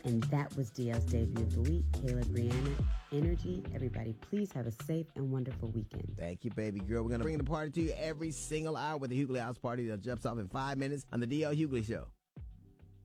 And that was DL's debut of the week, Kayla Brianna, Energy. Everybody, please have a safe and wonderful weekend. Thank you, baby girl. We're going to bring the party to you every single hour with the Hughley House Party that jumps off in 5 minutes on the DL Hughley Show.